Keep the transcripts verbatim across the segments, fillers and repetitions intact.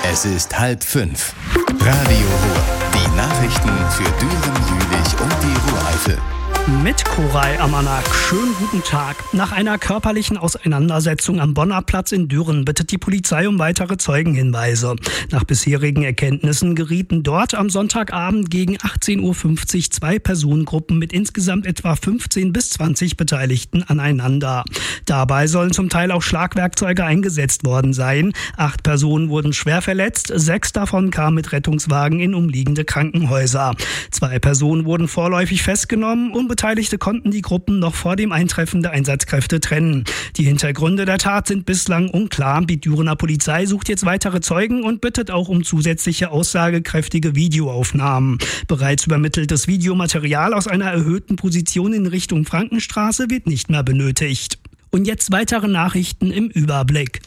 Es ist halb fünf. Radio Ruhr. Die Nachrichten für Düren, Jülich und die Ruhr-Eifel. Mit Koray Amanak. Schönen guten Tag. Nach einer körperlichen Auseinandersetzung am Bonner Platz in Düren bittet die Polizei um weitere Zeugenhinweise. Nach bisherigen Erkenntnissen gerieten dort am Sonntagabend gegen achtzehn Uhr fünfzig zwei Personengruppen mit insgesamt etwa fünfzehn bis zwanzig Beteiligten aneinander. Dabei sollen zum Teil auch Schlagwerkzeuge eingesetzt worden sein. Acht Personen wurden schwer verletzt, sechs davon kamen mit Rettungswagen in umliegende Krankenhäuser. Zwei Personen wurden vorläufig festgenommen und Beteiligte konnten die Gruppen noch vor dem Eintreffen der Einsatzkräfte trennen. Die Hintergründe der Tat sind bislang unklar. Die Dürener Polizei sucht jetzt weitere Zeugen und bittet auch um zusätzliche aussagekräftige Videoaufnahmen. Bereits übermitteltes Videomaterial aus einer erhöhten Position in Richtung Frankenstraße wird nicht mehr benötigt. Und jetzt weitere Nachrichten im Überblick.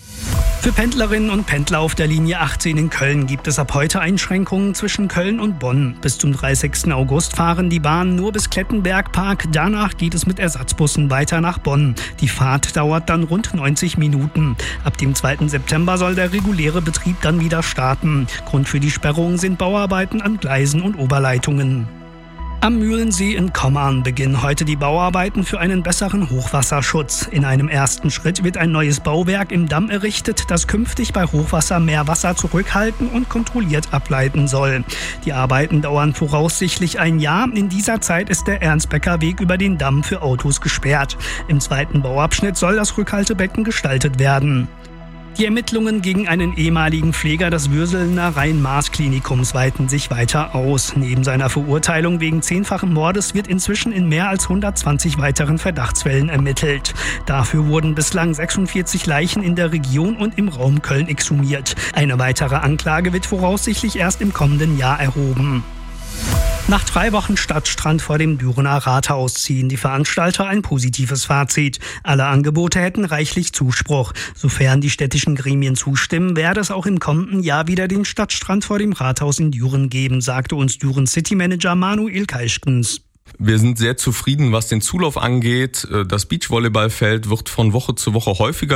Für Pendlerinnen und Pendler auf der Linie achtzehn in Köln gibt es ab heute Einschränkungen zwischen Köln und Bonn. Bis zum dreißigsten August fahren die Bahnen nur bis Klettenberg-Park. Danach geht es mit Ersatzbussen weiter nach Bonn. Die Fahrt dauert dann rund neunzig Minuten. Ab dem zweiten September soll der reguläre Betrieb dann wieder starten. Grund für die Sperrung sind Bauarbeiten an Gleisen und Oberleitungen. Am Mühlensee in Kommern beginnen heute die Bauarbeiten für einen besseren Hochwasserschutz. In einem ersten Schritt wird ein neues Bauwerk im Damm errichtet, das künftig bei Hochwasser mehr Wasser zurückhalten und kontrolliert ableiten soll. Die Arbeiten dauern voraussichtlich ein Jahr. In dieser Zeit ist der Ernstbecker-Weg über den Damm für Autos gesperrt. Im zweiten Bauabschnitt soll das Rückhaltebecken gestaltet werden. Die Ermittlungen gegen einen ehemaligen Pfleger des Würselener Rhein-Maas-Klinikums weiten sich weiter aus. Neben seiner Verurteilung wegen zehnfachen Mordes wird inzwischen in mehr als hundertzwanzig weiteren Verdachtsfällen ermittelt. Dafür wurden bislang sechsundvierzig Leichen in der Region und im Raum Köln exhumiert. Eine weitere Anklage wird voraussichtlich erst im kommenden Jahr erhoben. Nach drei Wochen Stadtstrand vor dem Dürener Rathaus ziehen die Veranstalter ein positives Fazit. Alle Angebote hätten reichlich Zuspruch. Sofern die städtischen Gremien zustimmen, werde es auch im kommenden Jahr wieder den Stadtstrand vor dem Rathaus in Düren geben, sagte uns Düren City Manager Manuel Keischkens. Wir sind sehr zufrieden, was den Zulauf angeht. Das Beachvolleyballfeld wird von Woche zu Woche häufiger